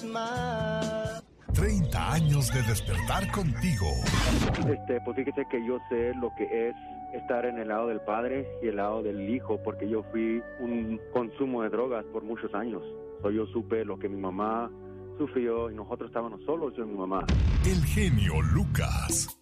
30 años de despertar contigo. Pues fíjese que yo sé lo que es estar en el lado del padre y el lado del hijo, porque yo fui un consumo de drogas por muchos años. Yo supe lo que mi mamá sufrió y nosotros estábamos solos, yo y mi mamá. El genio Lucas.